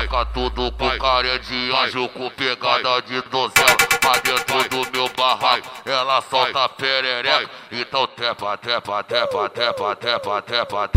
Taca tudo com cara de anjo, com pegada de donzela. Mas dentro do meu barraco, ela solta perereca. Então tepa, tepa, tepa, tepa, tepa, tepa, tepa.